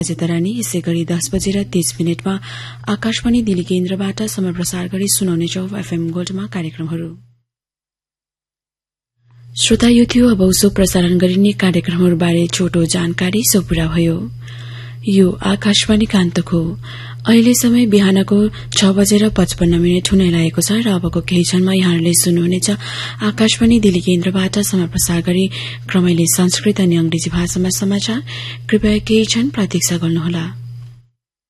तरानी यसै गरी 10:30 आकाशवाणी दिल्ली केन्द्रबाट समय प्रसार गरी सुनाउनेछौ एफएम गोल्डमा कार्यक्रमहरू। श्रोता, यो थियो अब उसो प्रसारण गरिने कार्यक्रमहरूबारे छोटो जानकारी। सो पूरा भयो। यो आकाशवाणी कान्तक हो। अहिले समय बिहानको 6:55 हुन लागेको छ र अबको केही क्षणमा यहाँहरूले सुन्नुहुनेछ आकाशवाणी दिल्ली केन्द्रबाट समय प्रसार गरी क्रमैले संस्कृत अनि अंग्रेजी भाषामा समाचार। कृपया केही क्षण प्रतीक्षा गर्नुहोला।